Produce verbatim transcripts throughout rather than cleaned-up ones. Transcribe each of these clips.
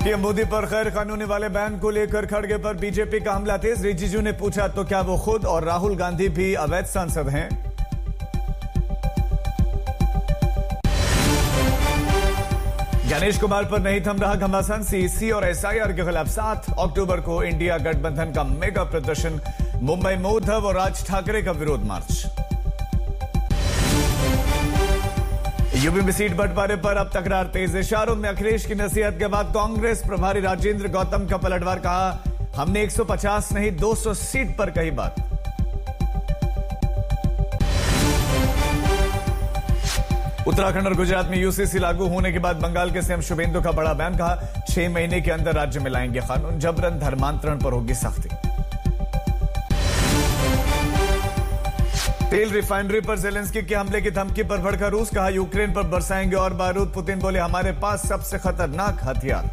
PM Modi पर गैर कानूनी वाले बैन को लेकर खड़गे पर बीजेपी का हमला तेज। रिजिजू ने पूछा तो क्या वो खुद और राहुल गांधी भी अवैध सांसद हैं? गणेश कुमार पर नहीं थम रहा घमासान। सीईसी और एसआईआर के खिलाफ सात अक्टूबर को इंडिया गठबंधन का मेगा प्रदर्शन। मुंबई में उद्धव और राज ठाकरे का विरोध मार्च। यूपी में सीट बंटवारे पर अब तकरार तेज। इशारों में अखिलेश की नसीहत के बाद कांग्रेस प्रभारी राजेंद्र गौतम का पलटवार। कहा, हमने एक सौ पचास नहीं दो सौ सीट पर कही बात। उत्तराखंड और गुजरात में यूसीसी लागू होने के बाद बंगाल के सीएम शुभेंदु का बड़ा बयान। कहा, छह महीने के अंदर राज्य में लाएंगे कानून। जबरन धर्मांतरण पर होगी सख्ती। तेल रिफाइनरी पर जेलेंस्की के हमले की धमकी पर भड़का रूस। कहा, यूक्रेन पर बरसाएंगे और बारूद। पुतिन बोले, हमारे पास सबसे खतरनाक हथियार।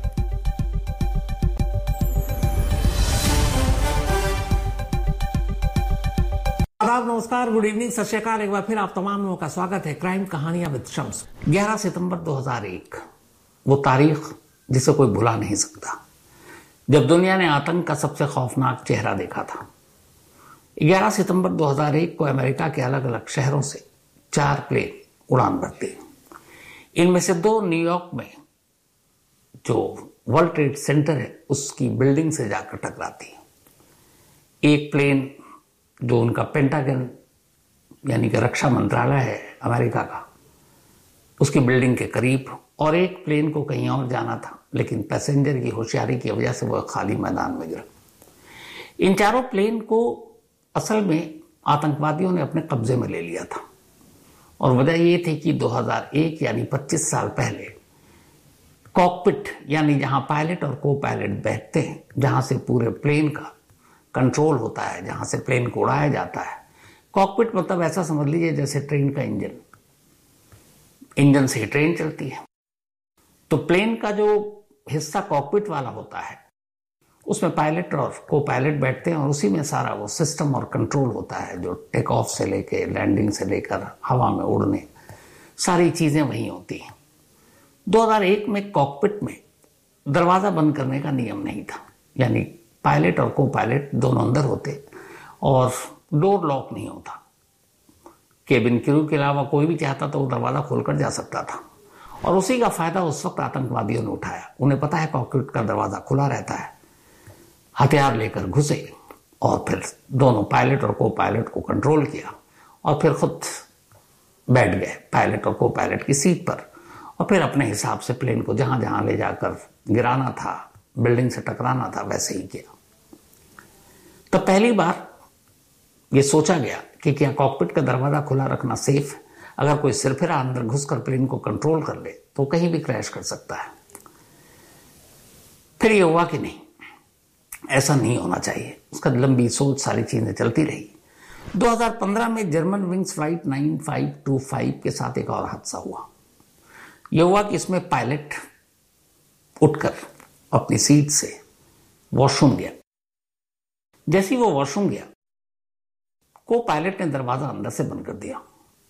आदाब, नमस्कार, गुड इवनिंग, सत श्री अकाल। एक बार फिर आप तमाम लोगों का स्वागत है क्राइम कहानियां विद शम्स। ग्यारह सितंबर दो हज़ार एक, वो तारीख जिसे कोई भुला नहीं सकता, जब दुनिया ने आतंक का सबसे खौफनाक चेहरा देखा था। ग्यारह सितंबर दो हज़ार एक को अमेरिका के अलग अलग शहरों से चार प्लेन उड़ान भरते। इनमें से दो न्यूयॉर्क में जो वर्ल्ड ट्रेड सेंटर है उसकी बिल्डिंग से जाकर टकराती। एक प्लेन जो उनका पेंटागन यानी कि रक्षा मंत्रालय है अमेरिका का, उसकी बिल्डिंग के करीब, और एक प्लेन को कहीं और जाना था लेकिन पैसेंजर की होशियारी की वजह से वह खाली मैदान में गिरा। इन चारों प्लेन को असल में आतंकवादियों ने अपने कब्जे में ले लिया था, और वजह यह थी कि दो हज़ार एक यानी पच्चीस साल पहले कॉकपिट यानी जहां पायलट और को पायलट बैठते हैं, जहां से पूरे प्लेन का कंट्रोल होता है, जहां से प्लेन को उड़ाया जाता है। कॉकपिट मतलब ऐसा समझ लीजिए जैसे ट्रेन का इंजन, इंजन से ही ट्रेन चलती है। तो प्लेन का जो हिस्सा कॉकपिट वाला होता है उसमें पायलट और को पायलट बैठते हैं, और उसी में सारा वो सिस्टम और कंट्रोल होता है, जो टेक ऑफ से लेके लैंडिंग से लेकर हवा में उड़ने, सारी चीजें वहीं होती हैं। दो हज़ार एक में कॉकपिट में दरवाजा बंद करने का नियम नहीं था, यानी पायलट और को पायलट दोनों अंदर होते और डोर लॉक नहीं होता। केबिन क्रू के अलावा कोई भी चाहता तो वो दरवाजा खोलकर जा सकता था, और उसी का फायदा उस वक्त आतंकवादियों ने उठाया। उन्हें पता है कॉकपिट का दरवाजा खुला रहता है, हथियार लेकर घुसे और फिर दोनों पायलट और को पायलट को कंट्रोल किया, और फिर खुद बैठ गए पायलट और को पायलट की सीट पर, और फिर अपने हिसाब से प्लेन को जहां जहां ले जाकर गिराना था, बिल्डिंग से टकराना था, वैसे ही किया। तो पहली बार यह सोचा गया कि क्या कॉकपिट का दरवाजा खुला रखना सेफ है? अगर कोई सिरफिरा अंदर घुसकर प्लेन को कंट्रोल कर ले तो कहीं भी क्रैश कर सकता है। फिर यह हुआ कि नहीं, ऐसा नहीं होना चाहिए। उसका लंबी सोच, सारी चीजें चलती रही। दो हज़ार पंद्रह में German wings flight nine five to five के साथ एक और हादसा हुआ। यह हुआ कि इसमें पायलट उठकर अपनी सीट से वॉशरूम गया। जैसे ही वो वॉशरूम गया, को पायलट ने दरवाजा अंदर से बंद कर दिया।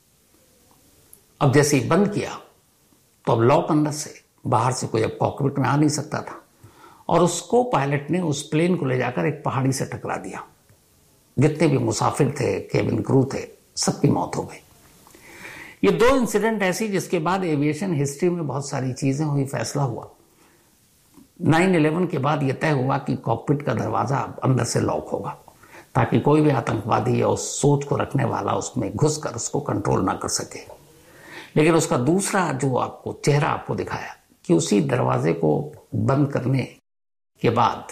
अब जैसे ही बंद किया तो अब लॉक अंदर से, बाहर से कोई अब कॉकपिट में आ नहीं सकता था, और उसको पायलट ने उस प्लेन को ले जाकर एक पहाड़ी से टकरा दिया। जितने भी मुसाफिर थे, केबिन क्रू थे, सबकी मौत हो गई। ये दो इंसिडेंट ऐसी जिसके बाद एविएशन हिस्ट्री में बहुत सारी चीजें हुई, फैसला हुआ। नाइन इलेवन के बाद यह तय हुआ कि कॉकपिट का दरवाजा अंदर से लॉक होगा, ताकि कोई भी आतंकवादी या उस सोच को रखने वाला उसमें घुसकर उसको कंट्रोल ना कर सके। लेकिन उसका दूसरा जो आपको चेहरा आपको दिखाया कि उसी दरवाजे को बंद करने के बाद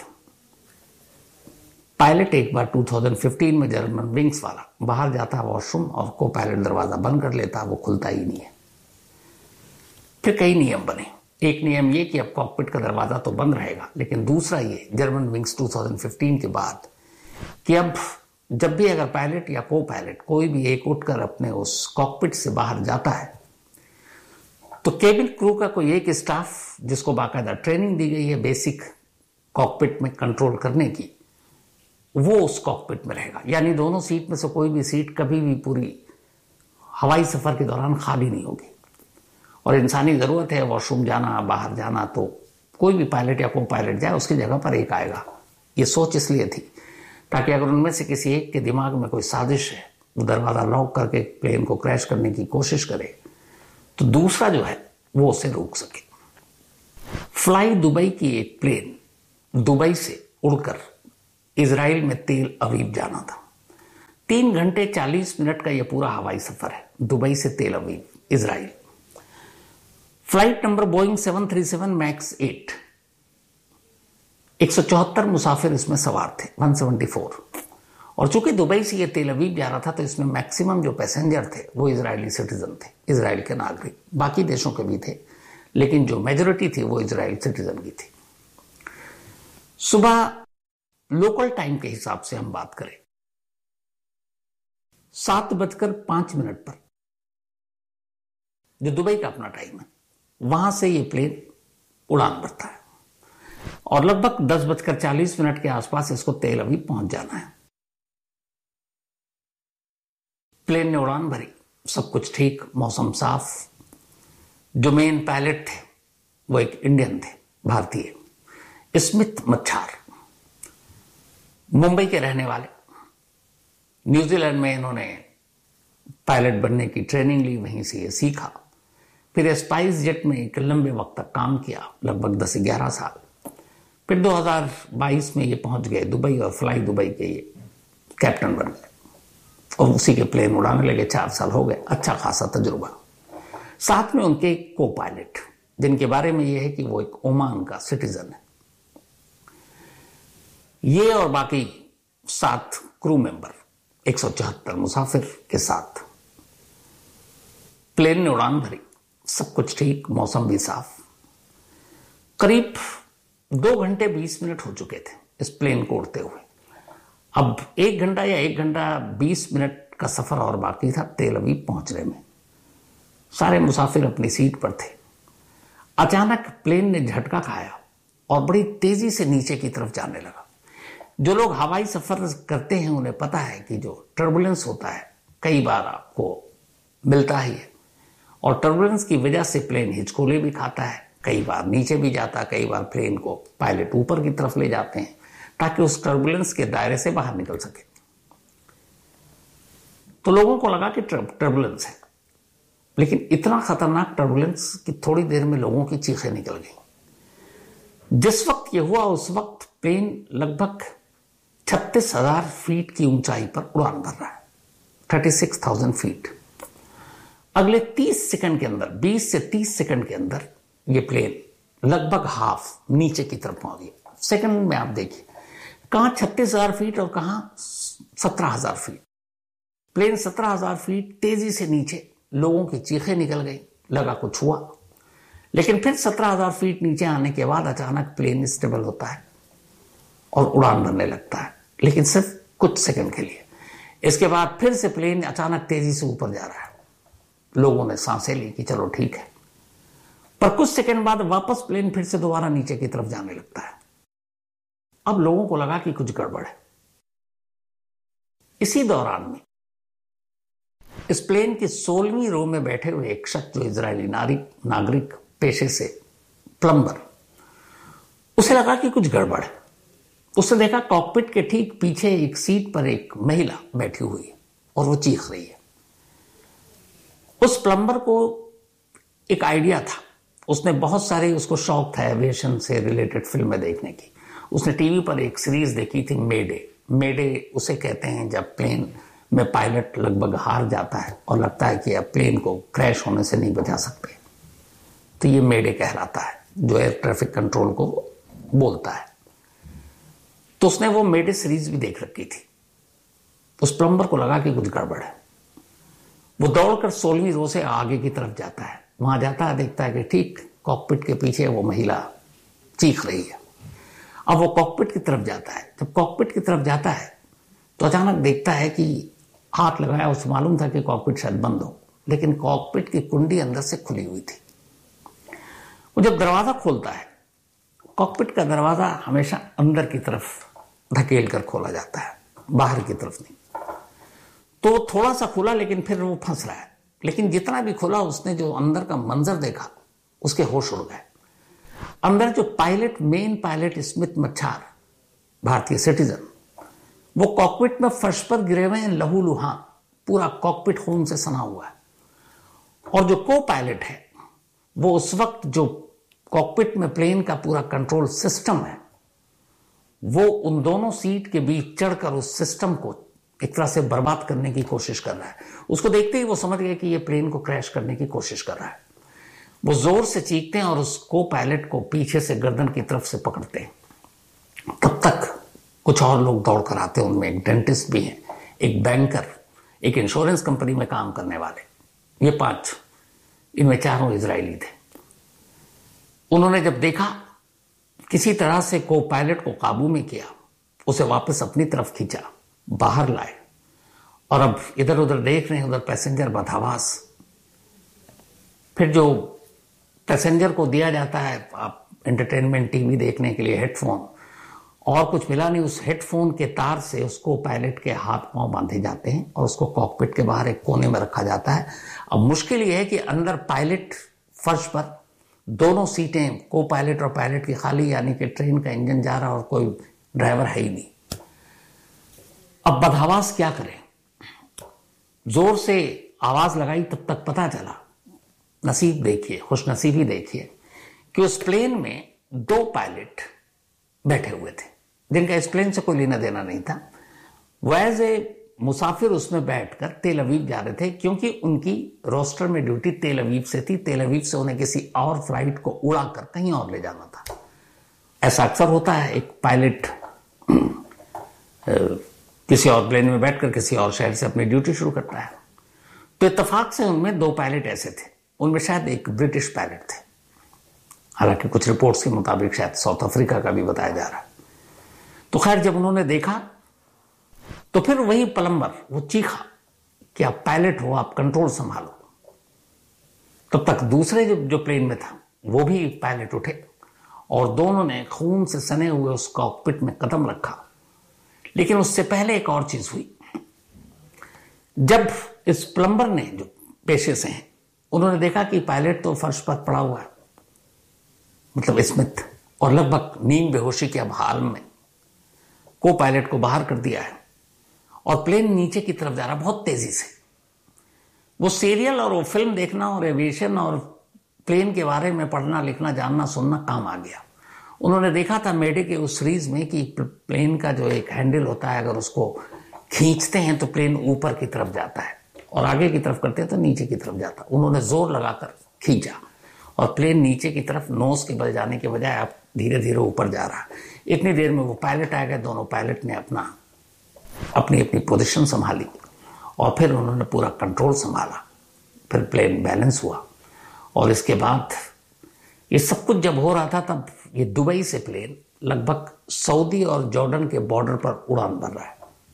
पायलट एक बार दो हज़ार पंद्रह में जर्मन विंग्स वाला बाहर जाता है वॉशरूम, और को पायलट दरवाजा बंद कर लेता, वो खुलता ही नहीं है। फिर कई नियम बने। एक नियम ये कि अब कॉकपिट का दरवाजा तो बंद रहेगा, लेकिन दूसरा ये जर्मन विंग्स दो हज़ार पंद्रह के बाद कि अब जब भी अगर पायलट या को पायलट कोई भी एक उठकर अपने उस कॉकपिट से बाहर जाता है, तो केबिन क्रू का कोई एक स्टाफ जिसको बाकायदा ट्रेनिंग दी गई है बेसिक कॉकपिट में कंट्रोल करने की, वो उस कॉकपिट में रहेगा। यानी दोनों सीट में से कोई भी सीट कभी भी पूरी हवाई सफर के दौरान खाली नहीं होगी। और इंसानी जरूरत है वॉशरूम जाना, बाहर जाना, तो कोई भी पायलट या को पायलट जाए उसकी जगह पर एक आएगा। ये सोच इसलिए थी ताकि अगर उनमें से किसी एक के दिमाग में कोई साजिश है, वो दरवाजा लॉक करके प्लेन को क्रैश करने की कोशिश करे, तो दूसरा जो है वो उसे रोक सके। फ्लाई दुबई की एक प्लेन दुबई से उड़कर इजराइल में तेल अवीव जाना था। तीन घंटे चालीस मिनट का यह पूरा हवाई सफर है, दुबई से तेल Aviv, Israel. Flight number Boeing seven thirty seven max eight. एक सौ चौहत्तर मुसाफिर इसमें सवार थे, एक सौ चौहत्तर। और चूंकि दुबई से यह तेल अवीव जा रहा था तो इसमें मैक्सिमम जो पैसेंजर थे वो इजरायली सिटीजन थे, इजराइल के नागरिक। बाकी देशों के भी थे, लेकिन जो मेजोरिटी थी वो इजराइल सिटीजन की थी। सुबह लोकल टाइम के हिसाब से हम बात करें, सात बजकर पांच मिनट पर, जो दुबई का अपना टाइम है, वहां से ये प्लेन उड़ान भरता है और लगभग दस बजकर चालीस मिनट के आसपास इसको तेल अवीव पहुंच जाना है। प्लेन ने उड़ान भरी, सब कुछ ठीक, मौसम साफ। जो मेन पायलट थे वो एक इंडियन थे, भारतीय, स्मिथ मच्छार, मुंबई के रहने वाले। न्यूजीलैंड में इन्होंने पायलट बनने की ट्रेनिंग ली, वहीं से ये सीखा। फिर स्पाइस जेट में एक लंबे वक्त तक काम किया, लगभग दस ग्यारह साल। फिर दो हज़ार बाईस में ये पहुंच गए दुबई और फ्लाई दुबई के ये कैप्टन बन गए और उसी के प्लेन उड़ाने लगे। चार साल हो गए, अच्छा खासा तजुर्बा। साथ में उनके को पायलट, जिनके बारे में यह है कि वो एक ओमान का सिटीजन है। ये और बाकी सात क्रू मेंबर, एक सौ चौहत्तर मुसाफिर के साथ प्लेन ने उड़ान भरी। सब कुछ ठीक, मौसम भी साफ। करीब दो घंटे बीस मिनट हो चुके थे इस प्लेन को उड़ते हुए। अब एक घंटा या एक घंटा बीस मिनट का सफर और बाकी था तेल अवीव पहुंचने में। सारे मुसाफिर अपनी सीट पर थे। अचानक प्लेन ने झटका खाया और बड़ी तेजी से नीचे की तरफ जाने लगा। जो लोग हवाई सफर करते हैं उन्हें पता है कि जो टर्बुलेंस होता है कई बार आपको मिलता ही है, और टर्बुलेंस की वजह से प्लेन हिचकोले भी खाता है, कई बार नीचे भी जाता है, कई बार प्लेन को पायलट ऊपर की तरफ ले जाते हैं ताकि उस टर्बुलेंस के दायरे से बाहर निकल सके। तो लोगों को लगा कि टर्बुलेंस है, लेकिन इतना खतरनाक टर्बुलेंस कि थोड़ी देर में लोगों की चीखें निकल गई। जिस वक्त यह हुआ उस वक्त प्लेन लगभग छत्तीस हजार फीट की ऊंचाई पर उड़ान भर रहा है, छत्तीस हज़ार फीट। अगले तीस सेकंड के अंदर, बीस से तीस सेकंड के अंदर ये प्लेन लगभग हाफ नीचे की तरफ पहुंच गया। सेकंड में आप देखिए, कहां छत्तीस हजार फीट और कहां सत्रह हजार फीट। प्लेन सत्रह हजार फीट तेजी से नीचे, लोगों की चीखें निकल गई, लगा कुछ हुआ। लेकिन फिर सत्रह हजार फीट नीचे आने के बाद अचानक प्लेन स्टेबल होता है और उड़ान भरने लगता है, लेकिन सिर्फ कुछ सेकंड के लिए। इसके बाद फिर से प्लेन अचानक तेजी से ऊपर जा रहा है। लोगों ने सांसें ली कि चलो ठीक है, पर कुछ सेकंड बाद वापस प्लेन फिर से दोबारा नीचे की तरफ जाने लगता है। अब लोगों को लगा कि कुछ गड़बड़ है। इसी दौरान में इस प्लेन की सोलहवीं रो में बैठे हुए एक शख्स, जो इजरायली नागरिक पेशे से प्लम्बर, उसे लगा कि कुछ गड़बड़ है। उसने देखा कॉकपिट के ठीक पीछे एक सीट पर एक महिला बैठी हुई है और वो चीख रही है। उस प्लम्बर को एक आइडिया था, उसने बहुत सारे, उसको शौक था एविएशन से रिलेटेड फिल्में देखने की। उसने टीवी पर एक सीरीज देखी थी, मेडे। मेडे उसे कहते हैं जब प्लेन में पायलट लगभग हार जाता है और लगता है कि अब प्लेन को क्रैश होने से नहीं बचा सकते, तो ये मेडे कहलाता है, जो एयर ट्रैफिक कंट्रोल को बोलता है। तो उसने वो मेडे सीरीज भी देख रखी थी। उस प्लम्बर को लगा कि कुछ गड़बड़ है। वो दौड़कर सोलहवीं रो से आगे की तरफ जाता है। वहां जाता है, देखता है कि ठीक कॉकपिट के पीछे वो महिला चीख रही है। अब वो कॉकपिट की तरफ जाता है। जब कॉकपिट की तरफ जाता है तो अचानक देखता है कि हाथ लगाया, उसे मालूम था कि कॉकपिट शायद बंद हो, लेकिन कॉकपिट की कुंडी अंदर से खुली हुई थी। वो जब दरवाजा खोलता है, कॉकपिट का दरवाजा हमेशा अंदर की तरफ धकेल कर खोला जाता है, बाहर की तरफ नहीं। तो थोड़ा सा खुला, लेकिन फिर वो फंस रहा है। लेकिन जितना भी खुला, उसने जो अंदर का मंजर देखा, उसके होश उड़ गए। अंदर जो पायलट, मेन पायलट स्मिथ मच्छार, भारतीय सिटीजन, वो कॉकपिट में फर्श पर गिरे हुए हैं लहूलुहान, पूरा कॉकपिट खून से सना हुआ है। और जो को पायलट है वो उस वक्त जो कॉकपिट में प्लेन का पूरा कंट्रोल सिस्टम है, वो उन दोनों सीट के बीच चढ़कर उस सिस्टम को एक तरह से बर्बाद करने की कोशिश कर रहा है। उसको देखते ही वो समझ गए कि ये प्लेन को क्रैश करने की कोशिश कर रहा है। वो जोर से चीखते हैं और उस को पायलट को पीछे से गर्दन की तरफ से पकड़ते हैं। तब तक कुछ और लोग दौड़ कर आते हैं। उनमें एक डेंटिस्ट भी है, एक बैंकर, एक इंश्योरेंस कंपनी में काम करने वाले, ये पांच, इनमें चारों इजरायली थे। उन्होंने जब देखा किसी तरह से को पायलट को काबू में किया, उसे वापस अपनी तरफ खींचा, बाहर लाए, और अब इधर उधर देख रहे हैं, उधर पैसेंजर बदहवास। फिर जो पैसेंजर को दिया जाता है आप एंटरटेनमेंट टीवी देखने के लिए हेडफोन, और कुछ मिला नहीं, उस हेडफोन के तार से उसको पायलट के हाथ पांव बांधे जाते हैं और उसको कॉकपिट के बाहर एक कोने में रखा जाता है। अब मुश्किल यह है कि अंदर पायलट फर्श पर, दोनों सीटें को पायलट और पायलट की खाली, यानी कि ट्रेन का इंजन जा रहा और कोई ड्राइवर है ही नहीं। अब बदहवास क्या करें? जोर से आवाज लगाई, तब तक पता चला, नसीब देखिए, खुशनसीबी देखिए, कि उस प्लेन में दो पायलट बैठे हुए थे जिनका इस प्लेन से कोई लेना देना नहीं था। वैज ए मुसाफिर उसमें बैठकर तेल अवीव जा रहे थे, क्योंकि उनकी रोस्टर में ड्यूटी तेल अवीव से थी। तेल अवीव से उन्हें किसी और फ्लाइट को उड़ाकर कहीं और ले जाना था। ऐसा अक्सर होता है, एक पायलट किसी और प्लेन में बैठकर किसी और शहर से अपनी ड्यूटी शुरू करता है। तो इत्तेफाक से उनमें दो पायलट ऐसे थे, उनमें शायद एक ब्रिटिश पायलट थे, हालांकि कुछ रिपोर्ट्स के मुताबिक शायद साउथ अफ्रीका का भी बताया जा रहा है। तो खैर, जब उन्होंने देखा तो फिर वही प्लम्बर, वो चीखा कि आप पायलट हो, आप कंट्रोल संभालो। तब तक दूसरे जो जो प्लेन में था वो भी पायलट उठे और दोनों ने खून से सने हुए उस कॉकपिट में कदम रखा। लेकिन उससे पहले एक और चीज हुई। जब इस प्लम्बर ने, जो पेशे से हैं, उन्होंने देखा कि पायलट तो फर्श पर पड़ा हुआ है, मतलब स्मिथ, और लगभग नींद बेहोशी के अब हाल में, को पायलट को बाहर कर दिया है और प्लेन नीचे की तरफ जा रहा बहुत तेजी से। वो सीरियल और वो फिल्म देखना और एविएशन और प्लेन के बारे में पढ़ना लिखना जानना सुनना काम आ गया। उन्होंने देखा था मेडे के उस सीरीज में कि प्लेन का जो एक हैंडल होता है, अगर उसको खींचते हैं तो प्लेन ऊपर की तरफ जाता है और आगे की तरफ करते हैं तो नीचे की तरफ जाता है। उन्होंने जोर लगाकर खींचा और प्लेन नीचे की तरफ नोज के बल जाने के बजाय अब धीरे धीरे ऊपर जा रहा। इतनी देर में वो पायलट आ गए। दोनों पायलट ने अपना अपनी अपनी पोजीशन संभाली और फिर उन्होंने पूरा कंट्रोल संभाला। फिर प्लेन बैलेंस हुआ और इसके बाद ये सब कुछ जब हो रहा था, तब ये दुबई से प्लेन लगभग सऊदी और जॉर्डन के बॉर्डर पर उड़ान भर रहा है।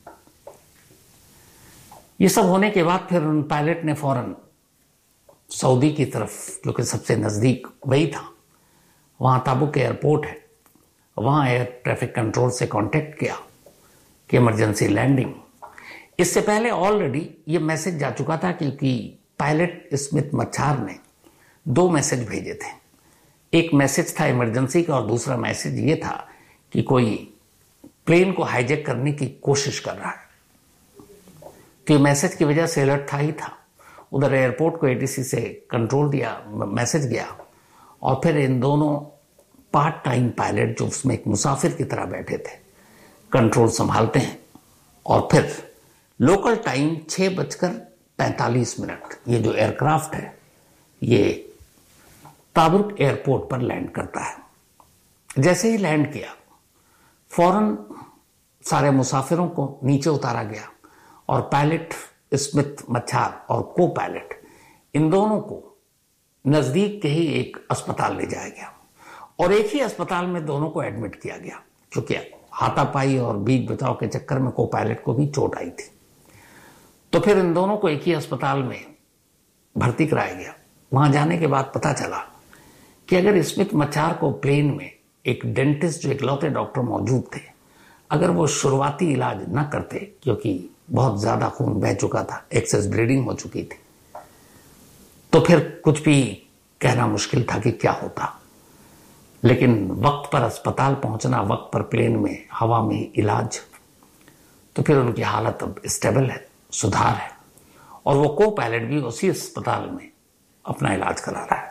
ये सब होने के बाद फिर उन पायलट ने फौरन सऊदी की तरफ, जो कि सबसे नजदीक वही था, वहां ताबुक एयरपोर्ट है, वहां एयर ट्रैफिक कंट्रोल से कांटेक्ट किया कि इमरजेंसी लैंडिंग। इससे पहले ऑलरेडी ये मैसेज जा चुका था, क्योंकि पायलट स्मिथ मच्छार ने दो मैसेज भेजे थे। एक मैसेज था इमरजेंसी का और दूसरा मैसेज ये था कि कोई प्लेन को हाईजैक करने की कोशिश कर रहा है। तो मैसेज की वजह से अलर्ट था ही था। उधर एयरपोर्ट को एटीसी से कंट्रोल दिया, मैसेज गया और फिर इन दोनों पार्ट टाइम पायलट, जो उसमें एक मुसाफिर की तरह बैठे थे, कंट्रोल संभालते हैं और फिर लोकल टाइम छह बजकर पैंतालीस मिनट ये जो एयरक्राफ्ट है ये ताबुक एयरपोर्ट पर लैंड करता है। जैसे ही लैंड किया, फौरन सारे मुसाफिरों को नीचे उतारा गया और पायलट स्मिथ मच्छार और को पायलट, इन दोनों को नजदीक के ही एक अस्पताल ले जाया गया और एक ही अस्पताल में दोनों को एडमिट किया गया, क्योंकि हाथापाई और बीच बचाव के चक्कर में को पायलट को भी चोट आई थी। तो फिर इन दोनों को एक ही अस्पताल में भर्ती कराया गया। वहां जाने के बाद पता चला कि अगर स्मिथ मच्छार को प्लेन में एक डेंटिस्ट, जो इकलौते डॉक्टर मौजूद थे, अगर वो शुरुआती इलाज न करते, क्योंकि बहुत ज्यादा खून बह चुका था, एक्सेस ब्लीडिंग हो चुकी थी, तो फिर कुछ भी कहना मुश्किल था कि क्या होता। लेकिन वक्त पर अस्पताल पहुंचना, वक्त पर प्लेन में हवा में इलाज, तो फिर उनकी हालत अब स्टेबल है, सुधार है, और वो को पायलट भी उसी अस्पताल में अपना इलाज करा रहा है।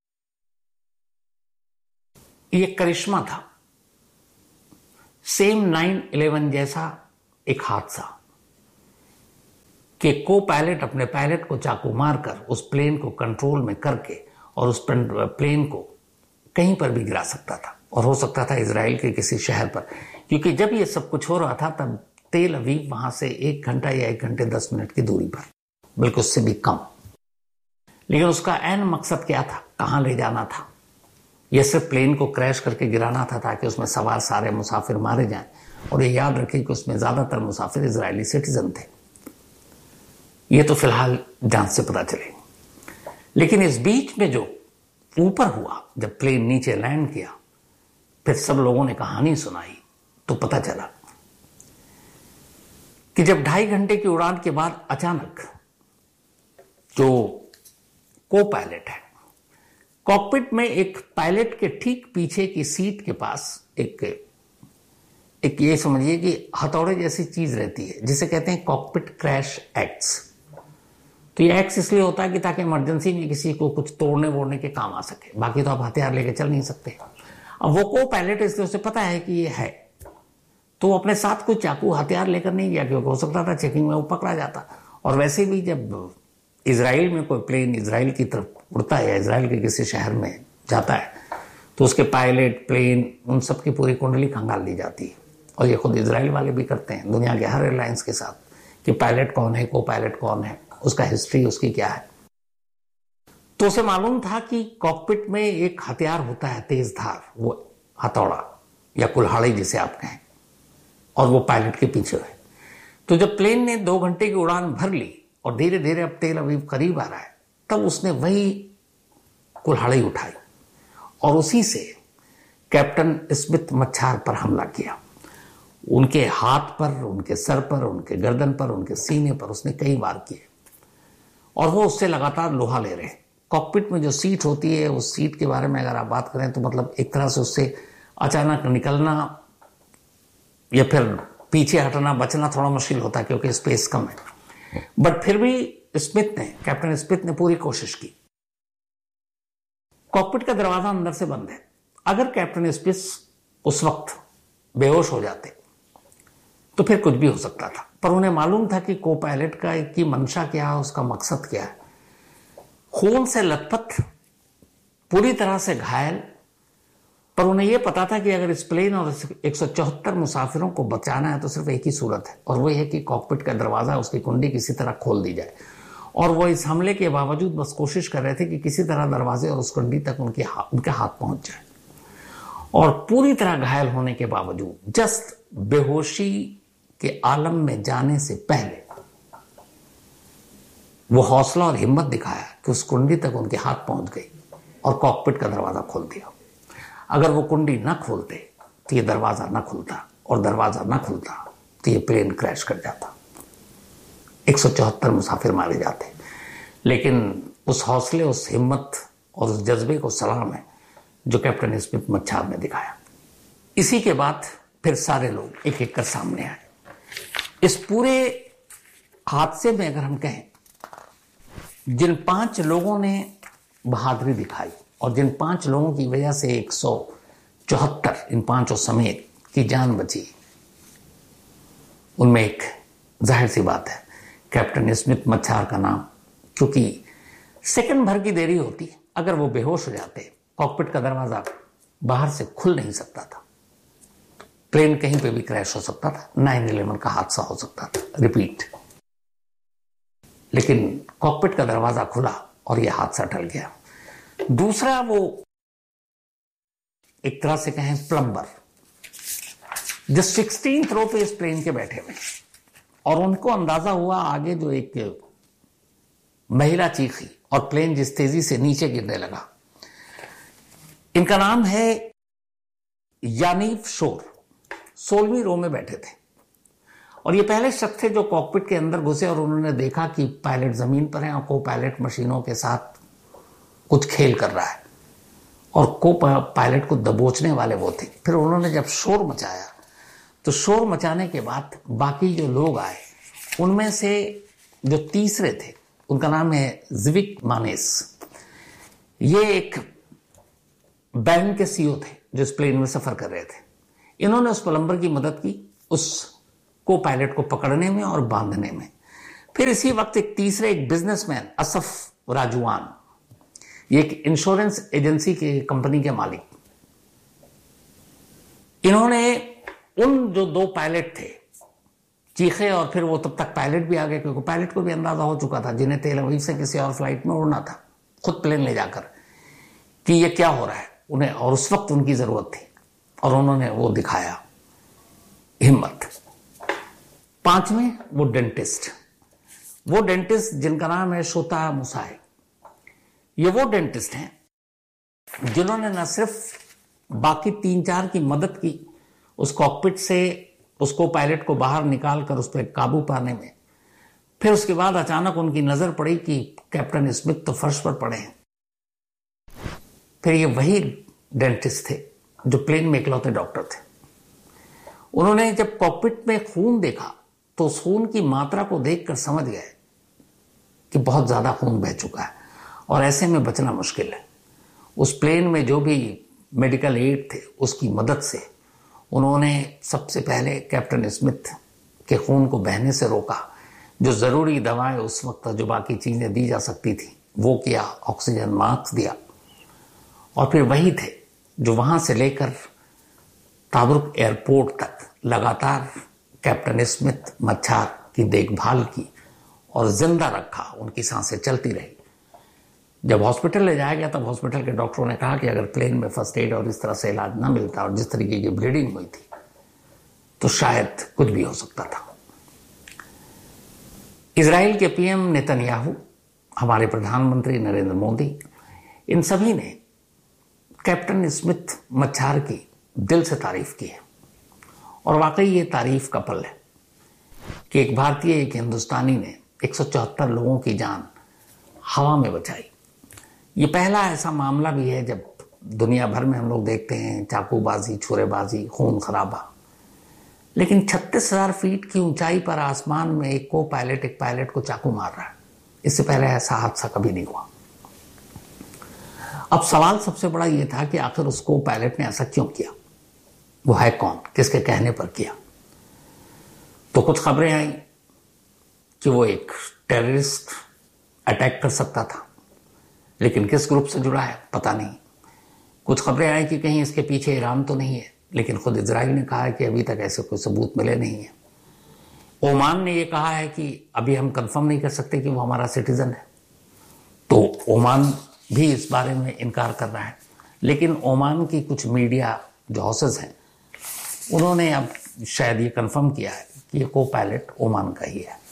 ये करिश्मा था। सेम नाइन इलेवन जैसा एक हादसा कि को पायलट अपने पायलट को चाकू मारकर उस प्लेन को कंट्रोल में करके और उस प्लेन को कहीं पर भी गिरा सकता था, और हो सकता था इजराइल के किसी शहर पर, क्योंकि जब ये सब कुछ हो रहा था तब तेल अवीव वहां से एक घंटा या एक घंटे दस मिनट की दूरी पर, बल्कि उससे भी कम। लेकिन उसका एन मकसद क्या था, कहां ले जाना था? यह सिर्फ प्लेन को क्रैश करके गिराना था ताकि उसमें सवार सारे मुसाफिर मारे जाएं, और ये याद रखें कि उसमें ज्यादातर मुसाफिर इजरायली सिटीजन थे। ये तो फिलहाल जांच से पता चले। लेकिन इस बीच में जो ऊपर हुआ, जब प्लेन नीचे लैंड किया, फिर सब लोगों ने कहानी सुनाई, तो पता चला कि जब ढाई घंटे की उड़ान के बाद अचानक जो को पायलट है, कॉकपिट में एक पायलट के ठीक पीछे की सीट के पास एक एक ये समझिए कि हथौड़े जैसी चीज रहती है, जिसे कहते हैं कॉकपिट क्रैश एक्स। तो ये एक्स इसलिए होता है कि ताकि इमरजेंसी में किसी को कुछ तोड़ने वोड़ने के काम आ सके, बाकी तो आप हथियार लेके चल नहीं सकते। अब वो को पायलट इसलिए उसे पता है कि ये है, तो अपने साथ कोई चाकू हथियार लेकर नहीं गया, क्योंकि हो सकता था चेकिंग में वो पकड़ा जाता। और वैसे भी जब इजराइल में कोई प्लेन इजराइल की तरफ उड़ता है या इजराइल के किसी शहर में जाता है, तो उसके पायलट, प्लेन, उन सब की पूरी कुंडली खंगाल ली जाती है। और ये खुद इजराइल वाले भी करते हैं दुनिया के हर एयरलाइंस के साथ, कि पायलट कौन है, को पायलट कौन है, उसका हिस्ट्री उसकी क्या है। तो उसे मालूम था कि कॉकपिट में एक हथियार होता है तेज धार, वो हथौड़ा या कुल्हाड़ी जिसे आप कहें, और वो पायलट के पीछे है। तो जब प्लेन ने दो घंटे की उड़ान भर ली और धीरे धीरे अब तेल अवीव करीब आ रहा है, तब उसने वही कुल्हाड़ी उठाई और उसी से कैप्टन स्मिथ मच्छार पर हमला किया। उनके हाथ पर, उनके सर पर, उनके गर्दन पर, उनके सीने पर उसने कई बार किए, और वो उससे लगातार लोहा ले रहे। कॉकपिट में जो सीट होती है, उस सीट के बारे में अगर आप बात करें तो मतलब एक तरह से उससे अचानक निकलना या फिर पीछे हटना, बचना थोड़ा मुश्किल होता है क्योंकि स्पेस कम है। बट फिर भी स्मिथ ने, कैप्टन स्मिथ ने पूरी कोशिश की। कॉकपिट का दरवाजा अंदर से बंद है। अगर कैप्टन स्मिथ उस वक्त बेहोश हो जाते तो फिर कुछ भी हो सकता था, पर उन्हें मालूम था कि को पायलट का की मंशा क्या है, उसका मकसद क्या है। खून से लथपथ, पूरी तरह से घायल, पर उन्हें यह पता था कि अगर इस प्लेन और एक सौ चौहत्तर मुसाफिरों को बचाना है तो सिर्फ एक ही सूरत है, और वह है कि कॉकपिट का दरवाजा, उसकी कुंडी किसी तरह खोल दी जाए। और वो इस हमले के बावजूद बस कोशिश कर रहे थे कि किसी तरह दरवाजे और उस कुंडी तक उनके हाथ उनके हाथ पहुंच जाए। और पूरी तरह घायल होने के बावजूद, जस्ट बेहोशी के आलम में जाने से पहले, वो हौसला और हिम्मत दिखाया कि उस कुंडी तक उनके हाथ पहुंच गई और कॉकपिट का दरवाजा खोल दिया। अगर वो कुंडी ना खोलते तो ये दरवाजा ना खुलता, और दरवाजा ना खुलता तो ये प्लेन क्रैश कर जाता, एक सौ चौहत्तर मुसाफिर मारे जाते। लेकिन उस हौसले, उस हिम्मत और उस जज्बे को सलाम है जो कैप्टन स्मिथ मच्छार ने दिखाया। इसी के बाद फिर सारे लोग एक एक कर सामने आए। इस पूरे हादसे में अगर हम कहें, जिन पांच लोगों ने बहादुरी दिखाई और जिन पांच लोगों की वजह से एक सौ चौहत्तर, इन पांचों समेत, की जान बची, उनमें एक जाहिर सी बात है कैप्टन स्मिथ मच्छार का नाम, क्योंकि सेकंड भर की देरी होती, अगर वो बेहोश हो जाते, कॉकपिट का दरवाजा बाहर से खुल नहीं सकता था, प्लेन कहीं पे भी क्रैश हो सकता था, नाइन इलेवन का हादसा हो सकता था, रिपीट। लेकिन कॉकपिट का दरवाजा खुला और यह हादसा टल गया। दूसरा, वो एक तरह से कहें प्लम्बर, जो सिक्सटीन्थ रो पे इस प्लेन के बैठे हुए, और उनको अंदाजा हुआ आगे जो एक महिला चीखी और प्लेन जिस तेजी से नीचे गिरने लगा। इनका नाम है यानीव शोर, सोलहवीं रो में बैठे थे, और ये पहले शख्स थे जो कॉकपिट के अंदर घुसे और उन्होंने देखा कि पायलट जमीन पर है और को पायलट मशीनों के साथ कुछ खेल कर रहा है, और को पायलट को दबोचने वाले वो थे। फिर उन्होंने जब शोर मचाया तो शोर मचाने के बाद बाकी जो लोग आए उनमें से जो तीसरे थे उनका नाम है जिविक मानेस। ये एक बैंक के सीईओ थे जो इस प्लेन में सफर कर रहे थे। इन्होंने उस प्लम्बर की मदद की उस को पायलट को पकड़ने में और बांधने में। फिर इसी वक्त एक तीसरे एक बिजनेसमैन असफ राजवान, ये एक इंश्योरेंस एजेंसी की कंपनी के मालिक, इन्होंने उन जो दो पायलट थे चीखे और फिर वो तब तक पायलट भी आ गए क्योंकि पायलट को भी अंदाजा हो चुका था जिन्हें तेल अवीव से किसी और फ्लाइट में उड़ना था, खुद प्लेन ले जाकर कि ये क्या हो रहा है उन्हें, और उस वक्त उनकी जरूरत थी और उन्होंने वो दिखाया हिम्मत। पांचवें वो डेंटिस्ट, वो डेंटिस्ट जिनका नाम है शोता मुसाई। ये वो डेंटिस्ट हैं जिन्होंने न सिर्फ बाकी तीन चार की मदद की उस कॉकपिट से उसको पायलट को बाहर निकालकर उस पर काबू पाने में, फिर उसके बाद अचानक उनकी नजर पड़ी कि कैप्टन स्मिथ तो फर्श पर पड़े हैं। फिर ये वही डेंटिस्ट थे जो प्लेन में इकलौते डॉक्टर थे। उन्होंने जब कॉकपिट में खून देखा तो उस खून की मात्रा को देखकर समझ गए कि बहुत ज्यादा खून बह चुका है और ऐसे में बचना मुश्किल है। उस प्लेन में जो भी मेडिकल एड थे उसकी मदद से उन्होंने सबसे पहले कैप्टन स्मिथ के खून को बहने से रोका। जो जरूरी दवाएं उस वक्त जो बाकी चीजें दी जा सकती थी वो किया, ऑक्सीजन मास्क दिया, और फिर वही थे जो वहां से लेकर ताबरुक एयरपोर्ट तक लगातार कैप्टन स्मिथ मच्छर की देखभाल की और जिंदा रखा। उनकी सांसें चलती रही। जब हॉस्पिटल ले जाया गया तब हॉस्पिटल के डॉक्टरों ने कहा कि अगर प्लेन में फर्स्ट एड और इस तरह से इलाज ना मिलता और जिस तरीके की ब्लीडिंग हुई थी तो शायद कुछ भी हो सकता था। इजराइल के पीएम नेतन्याहू, हमारे प्रधानमंत्री नरेंद्र मोदी, इन सभी ने कैप्टन स्मिथ मच्छर की दिल से तारीफ की है। और वाकई ये तारीफ का पल है कि एक भारतीय एक हिंदुस्तानी ने एक सौ चौहत्तर लोगों की जान हवा में बचाई। ये पहला ऐसा मामला भी है जब दुनिया भर में हम लोग देखते हैं चाकूबाजी, छुरेबाजी, खून खराबा, लेकिन छत्तीस हजार फीट की ऊंचाई पर आसमान में एक को पायलट एक पायलट को चाकू मार रहा है। इससे पहले ऐसा हादसा कभी नहीं हुआ। अब सवाल सबसे बड़ा यह था कि आखिर उसको पायलट ने ऐसा क्यों किया, वो है कौन, किसके कहने पर किया। तो कुछ खबरें आई कि वो एक टेररिस्ट अटैक कर सकता था, लेकिन किस ग्रुप से जुड़ा है पता नहीं। कुछ खबरें आई कि कहीं इसके पीछे ईरान तो नहीं है, लेकिन खुद इजराइल ने कहा है कि अभी तक ऐसे कोई सबूत मिले नहीं है। ओमान ने यह कहा है कि अभी हम कंफर्म नहीं कर सकते कि वो हमारा सिटीजन है, तो ओमान भी इस बारे में इनकार कर रहा है। लेकिन ओमान की कुछ मीडिया जो हाउसेस हैं उन्होंने अब शायद ये कंफर्म किया है कि ये को पायलट ओमान का ही है।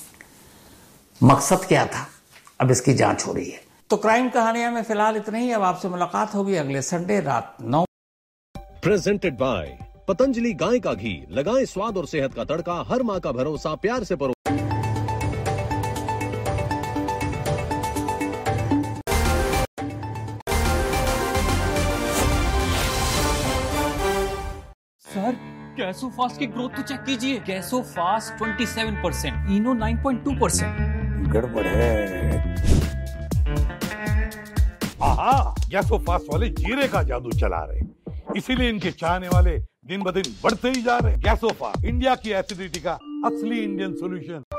मकसद क्या था, अब इसकी जांच हो रही है। तो क्राइम कहानियां में फिलहाल इतना ही। अब आपसे मुलाकात होगी अगले संडे रात नौ। प्रेजेंटेड बाय पतंजलि गाय का घी। लगाएं स्वाद और सेहत का तड़का। हर माँ का भरोसा प्यार से परो। सर, गैसोफास्ट की ग्रोथ तो चेक कीजिए। गैसोफास्ट सत्ताईस परसेंट, इनो नौ पॉइंट दो परसेंट। गड़बड़ है। आहा, गैसोफास्ट वाले जीरे का जादू चला रहे, इसीलिए इनके चाहने वाले दिन ब दिन बढ़ते ही जा रहे। गैसोफास्ट, इंडिया की एसिडिटी का असली इंडियन सॉल्यूशन।